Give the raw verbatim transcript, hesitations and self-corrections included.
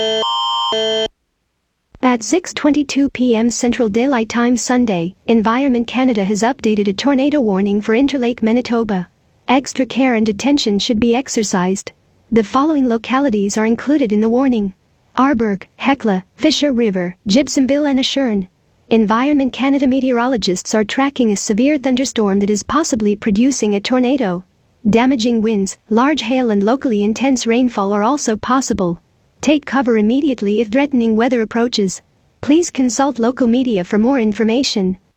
At six twenty-two p m Central Daylight Time Sunday, Environment Canada has updated a tornado warning for Interlake, Manitoba. Extra care and attention should be exercised. The following localities are included in the warning: Arborg, Hecla, Fisher River, Gibsonville and Ashern. Environment Canada meteorologists are tracking a severe thunderstorm that is possibly producing a tornado. Damaging winds, large hail and locally intense rainfall are also possible. Take cover immediately if threatening weather approaches. Please consult local media for more information.